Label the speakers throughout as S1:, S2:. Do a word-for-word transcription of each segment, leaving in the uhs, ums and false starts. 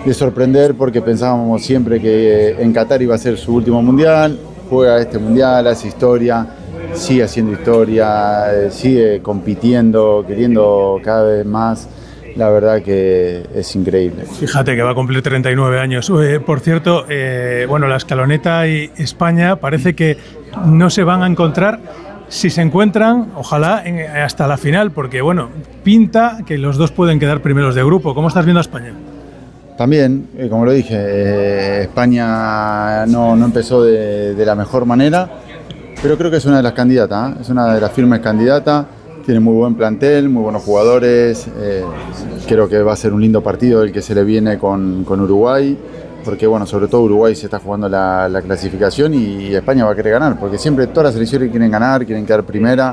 S1: de sorprender, porque pensábamos siempre que en Qatar iba a ser su último mundial. Juega este mundial, hace historia, sigue haciendo historia, sigue compitiendo, queriendo cada vez más. La verdad que es increíble.
S2: Fíjate que va a cumplir treinta y nueve años. Eh, por cierto, eh, bueno, la Escaloneta y España parece que no se van a encontrar. Si se encuentran, ojalá en, hasta la final, porque bueno, pinta que los dos pueden quedar primeros de grupo. ¿Cómo estás viendo a España?
S1: También, eh, como lo dije, eh, España no, no empezó de, de la mejor manera, pero creo que es una de las candidatas, ¿eh? Es una de las firmes candidatas. Tiene muy buen plantel, muy buenos jugadores. Eh, creo que va a ser un lindo partido el que se le viene con, con Uruguay, porque bueno, sobre todo Uruguay se está jugando la, la clasificación y España va a querer ganar, porque siempre todas las selecciones quieren ganar, quieren quedar primera.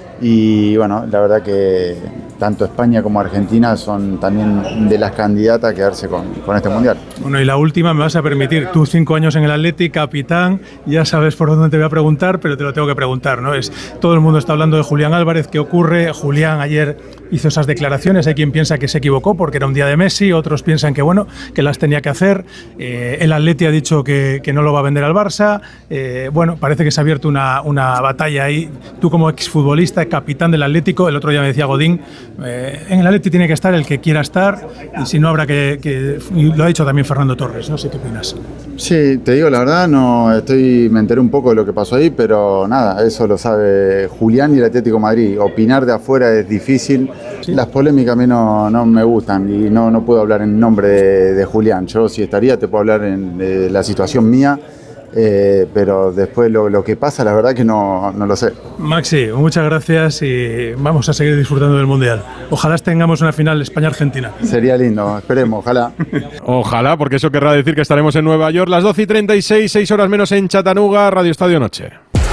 S1: Y bueno, la verdad que tanto España como Argentina son también de las candidatas a quedarse con, con este mundial.
S2: Bueno, y la última, me vas a permitir, tú cinco años en el Atleti, capitán, ya sabes por dónde te voy a preguntar, pero te lo tengo que preguntar, ¿no? Es, todo el mundo está hablando de Julián Álvarez, ¿qué ocurre? Julián ayer hizo esas declaraciones, hay quien piensa que se equivocó porque era un día de Messi, otros piensan que bueno, que las tenía que hacer. Eh, el Atleti ha dicho que, que no lo va a vender al Barça. Eh, bueno, parece que se ha abierto una, una batalla ahí. Tú como exfutbolista, capitán del Atlético, el otro día me decía Godín, eh, en el Atleti tiene que estar el que quiera estar, y si no habrá que, que y lo ha dicho también Fernando Torres, no sé qué opinas.
S1: Sí, te digo la verdad, no estoy, me enteré un poco de lo que pasó ahí, pero nada, eso lo sabe Julián y el Atlético de Madrid. Opinar de afuera es difícil. Sí. Las polémicas a mí no, no me gustan y no, no puedo hablar en nombre de, de Julián. Yo si estaría te puedo hablar en de la situación mía. Eh, pero después lo, lo que pasa, la verdad que no, no lo sé.
S2: Maxi, muchas gracias y vamos a seguir disfrutando del Mundial. Ojalá tengamos una final España-Argentina.
S1: Sería lindo, esperemos, ojalá.
S3: Ojalá, porque eso querrá decir que estaremos en Nueva York las doce y treinta y seis, seis horas menos en Chattanooga, Radio Estadio Noche.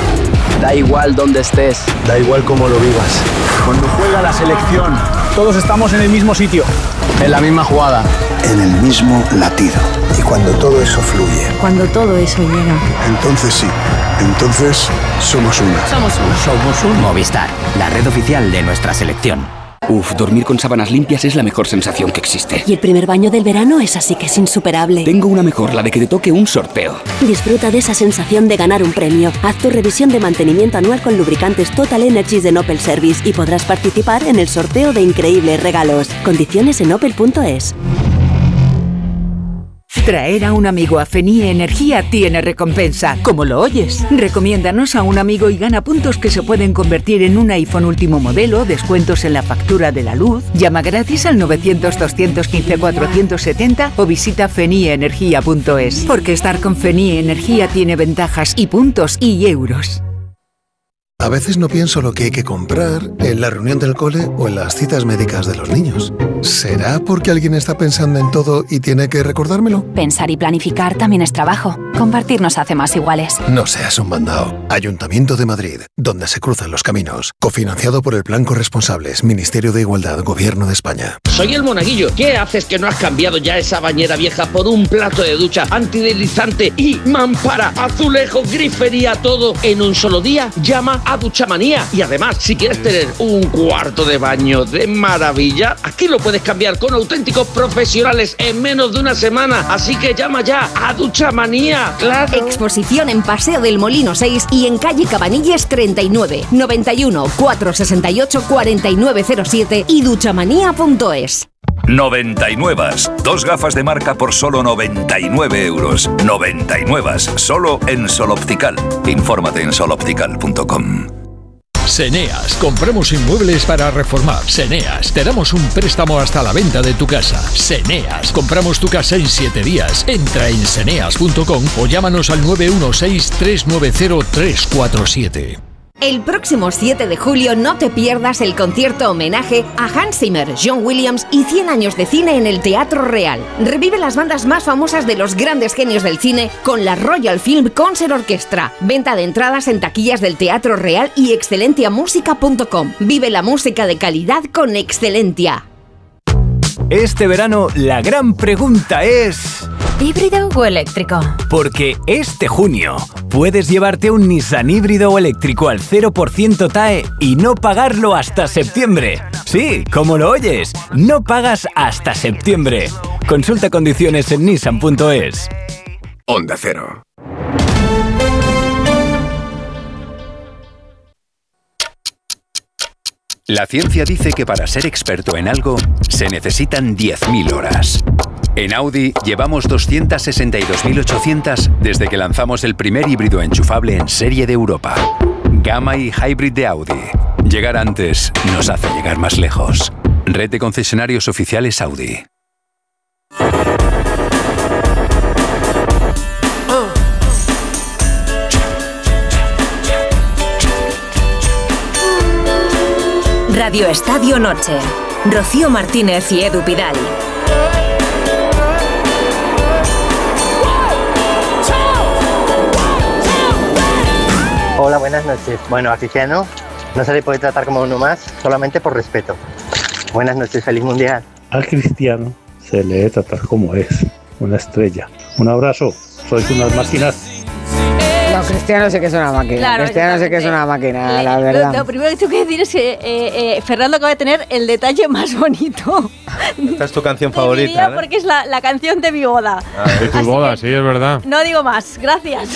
S4: Da igual donde estés,
S5: da igual cómo lo vivas.
S4: Cuando juega la selección, todos estamos en el mismo sitio, en la misma jugada,
S5: en el mismo latido. Y cuando todo eso fluye,
S6: cuando todo eso llega,
S5: entonces sí, entonces somos uno.
S7: Somos uno. Somos uno.
S8: Movistar, la red oficial de nuestra selección. Uf, dormir con sábanas limpias es la mejor sensación que existe.
S6: Y el primer baño del verano es así que es insuperable.
S8: Tengo una mejor, la de que te toque un sorteo.
S6: Disfruta de esa sensación de ganar un premio. Haz tu revisión de mantenimiento anual con lubricantes Total Energies de Opel Service y podrás participar en el sorteo de increíbles regalos. Condiciones en opel punto es.
S9: Traer a un amigo a Fenie Energía tiene recompensa, como lo oyes. Recomiéndanos a un amigo y gana puntos que se pueden convertir en un iPhone último modelo, descuentos en la factura de la luz. Llama gratis al novecientos, doscientos quince, cuatrocientos setenta o visita fenie energía punto es. Porque estar con Fenie Energía tiene ventajas y puntos y euros.
S5: A veces no pienso lo que hay que comprar en la reunión del cole o en las citas médicas de los niños. ¿Será porque alguien está pensando en todo y tiene que recordármelo?
S10: Pensar y planificar también es trabajo. Compartir nos hace más iguales.
S5: No seas un mandado. Ayuntamiento de Madrid, donde se cruzan los caminos. Cofinanciado por el Plan Corresponsables, Ministerio de Igualdad, Gobierno de España.
S11: Soy el Monaguillo. ¿Qué haces que no has cambiado ya esa bañera vieja por un plato de ducha antideslizante y mampara, azulejo, grifería, todo en un solo día? Llama a Duchamanía. Y además, si quieres tener un cuarto de baño de maravilla, aquí lo puedes cambiar con auténticos profesionales en menos de una semana. Así que llama ya a Duchamanía. ¡Claro!
S12: Exposición en Paseo del Molino seis y en calle Cabanilles treinta y nueve, noventa y uno, cuatrocientos sesenta y ocho, cuarenta y nueve cero siete y duchamanía punto es.
S13: noventa y nueve. Dos gafas de marca por solo noventa y nueve euros. noventa y nueve. Solo en Sol Optical. Infórmate en sol optical punto com.
S14: Seneas, compramos inmuebles para reformar. Seneas, te damos un préstamo hasta la venta de tu casa. Seneas, compramos tu casa en siete días. Entra en seneas punto com o llámanos al nueve uno seis, tres nueve cero, tres cuatro siete.
S12: El próximo siete de julio no te pierdas el concierto homenaje a Hans Zimmer, John Williams y cien años de cine en el Teatro Real. Revive las bandas más famosas de los grandes genios del cine con la Royal Film Concert Orchestra. Venta de entradas en taquillas del Teatro Real y excelentia música punto com. Vive la música de calidad con Excelentia.
S15: Este verano la gran pregunta es...
S10: ¿híbrido o eléctrico?
S15: Porque este junio puedes llevarte un Nissan híbrido o eléctrico al cero por ciento T A E y no pagarlo hasta septiembre. Sí, como lo oyes, no pagas hasta septiembre. Consulta condiciones en nissan punto es.
S7: Onda Cero.
S16: La ciencia dice que para ser experto en algo se necesitan diez mil horas. En Audi llevamos doscientas sesenta y dos mil ochocientas desde que lanzamos el primer híbrido enchufable en serie de Europa. Gamma y Hybrid de Audi. Llegar antes nos hace llegar más lejos. Red de concesionarios oficiales Audi.
S12: Radio Estadio Noche. Rocío Martínez y Edu Pidal.
S17: Hola, buenas noches. Bueno, a Cristiano no se le puede tratar como uno más, solamente por respeto. Buenas noches, feliz mundial.
S18: Al Cristiano se le debe tratar como es, una estrella. Un abrazo, sois unas máquinas.
S19: No, Cristiano sí que es una máquina. Claro, Cristiano sí que es una máquina, le, la verdad.
S20: Lo, lo primero que tengo que decir es que eh, eh, Fernando acaba de tener el detalle más bonito.
S21: Esta es tu canción favorita, ¿no?
S20: Porque es la, la canción de mi boda.
S3: Ah, de tu boda, sí, es verdad.
S20: No digo más, gracias.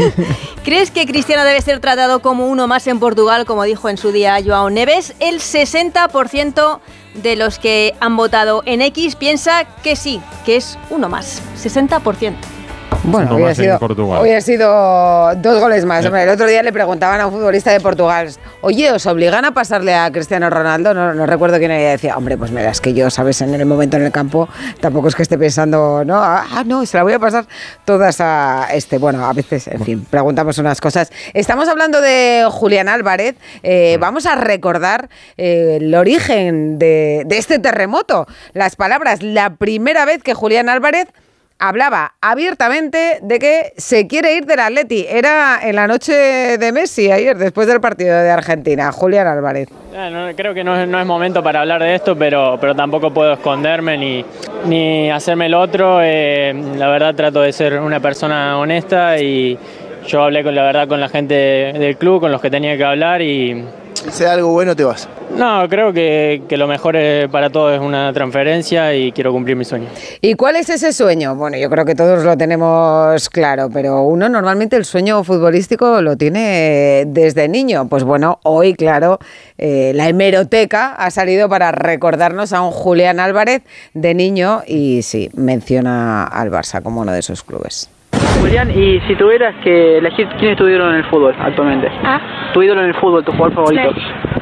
S20: ¿Crees que Cristiano debe ser tratado como uno más en Portugal, como dijo en su día Joao Neves? El sesenta por ciento de los que han votado en X piensa que sí, que es uno más. sesenta por ciento.
S19: Bueno, hoy ha, sido, hoy ha sido dos goles más. Hombre, el otro día le preguntaban a un futbolista de Portugal, oye, ¿os obligan a pasarle a Cristiano Ronaldo? No, no recuerdo quién era, y decía, hombre, pues mira, es que yo, sabes, en el momento en el campo tampoco es que esté pensando, no, ah, no, se la voy a pasar todas a este. Bueno, a veces, en fin, preguntamos unas cosas. Estamos hablando de Julián Álvarez. Eh, vamos a recordar eh, el origen de, de este terremoto. Las palabras, la primera vez que Julián Álvarez hablaba abiertamente de que se quiere ir del Atleti. Era en la noche de Messi, ayer, después del partido de Argentina. Julián Álvarez.
S22: No, no, creo que no es, no es momento para hablar de esto, pero, pero tampoco puedo esconderme ni, ni hacerme el otro. Eh, la verdad trato de ser una persona honesta y yo hablé con la verdad con la gente del club, con los que tenía que hablar y...
S21: Si sea algo bueno, te vas.
S22: No, creo que, que lo mejor para todos es una transferencia y quiero cumplir mi sueño.
S19: ¿Y cuál es ese sueño? Bueno, yo creo que todos lo tenemos claro, pero uno normalmente el sueño futbolístico lo tiene desde niño. Pues bueno, hoy, claro, eh, la hemeroteca ha salido para recordarnos a un Julián Álvarez de niño y sí, menciona al Barça como uno de sus clubes.
S23: Julián, y si tuvieras que elegir quién es tu ídolo en el fútbol actualmente,
S24: ¿Ah?
S23: tu ídolo en el fútbol, tu jugador favorito,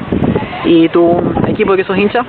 S23: sí. ¿Y tu equipo de que sos hincha?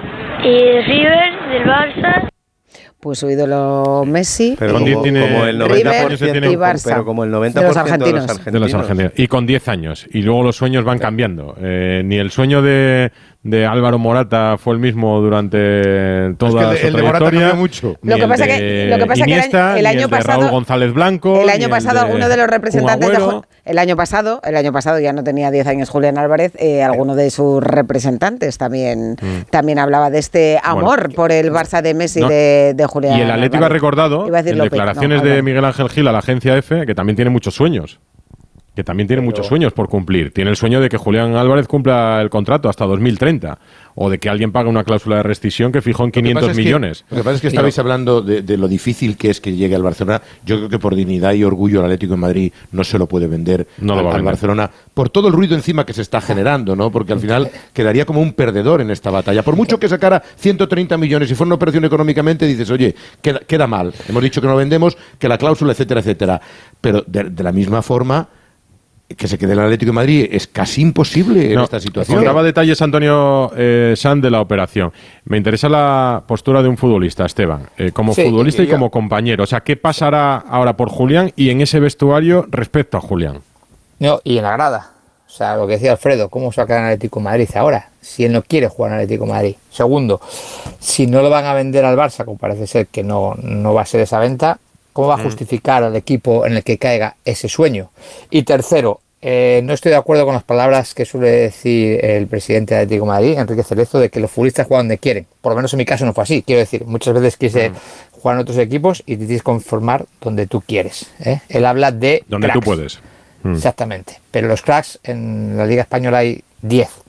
S24: Y River, del Barça.
S19: Pues su ídolo Messi,
S21: pero como,
S19: tiene
S21: como el noventa por ciento,
S19: River y Barça,
S21: pero como el noventa por ciento
S19: de los
S21: argentinos. De los argentinos.
S3: De los argentinos. Y con diez años. Y luego los sueños van cambiando. Eh, ni el sueño de, de Álvaro Morata fue el mismo durante toda es que el, su el trayectoria.
S21: De mucho.
S19: Lo que pasa que lo que pasa
S3: Iniesta,
S19: que el año, el año
S3: el
S19: pasado
S3: Raúl González Blanco,
S19: el año pasado alguno de los representantes de, el año pasado, el año pasado ya no tenía diez años Julián Álvarez, eh, alguno de sus representantes también mm. también hablaba de este amor bueno, por el Barça de Messi no, de, de Julián.
S3: Y el Atlético ha recordado en declaraciones no, de Miguel Ángel Gil a la agencia F que también tiene muchos sueños. Que también tiene Pero... muchos sueños por cumplir. Tiene el sueño de que Julián Álvarez cumpla el contrato hasta dos mil treinta. O de que alguien pague una cláusula de rescisión que fijó en quinientos millones.
S21: Que, lo que pasa es que estabais sí. hablando de, de lo difícil que es que llegue al Barcelona. Yo creo que por dignidad y orgullo el Atlético de Madrid no se lo puede vender
S3: no
S21: al,
S3: lo
S21: al Barcelona. Por todo el ruido encima que se está generando, ¿no? Porque al final quedaría como un perdedor en esta batalla. Por mucho que sacara ciento treinta millones y fuera una operación económicamente, dices, oye, queda, queda mal. Hemos dicho que no vendemos, que la cláusula, etcétera, etcétera. Pero de, de la misma forma... que se quede el Atlético de Madrid es casi imposible no, en esta situación.
S3: Daba detalles Antonio eh, San de la operación. Me interesa la postura de un futbolista, Esteban, eh, como sí, futbolista y, y como compañero. O sea, ¿qué pasará ahora por Julián y en ese vestuario respecto a Julián?
S25: No, y en la grada. O sea, lo que decía Alfredo, ¿cómo se va a quedar en Atlético de Madrid ahora? Si él no quiere jugar en Atlético de Madrid. Segundo, si no lo van a vender al Barça, como parece ser que no, no va a ser esa venta, ¿cómo va a justificar al equipo en el que caiga ese sueño? Y tercero, eh, no estoy de acuerdo con las palabras que suele decir el presidente de Atlético de Madrid, Enrique Cerezo, de que los futbolistas juegan donde quieren. Por lo menos en mi caso no fue así. Quiero decir, muchas veces quise mm. jugar en otros equipos y te tienes que conformar donde tú quieres, ¿eh? Él habla de
S3: donde
S25: cracks.
S3: tú puedes. Mm.
S25: Exactamente. Pero los cracks en la Liga Española hay diez.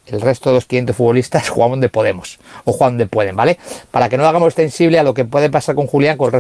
S25: El resto de los quinientos futbolistas juegan donde podemos o juegan donde pueden, ¿vale? Para que no lo hagamos extensible a lo que puede pasar con Julián con el resto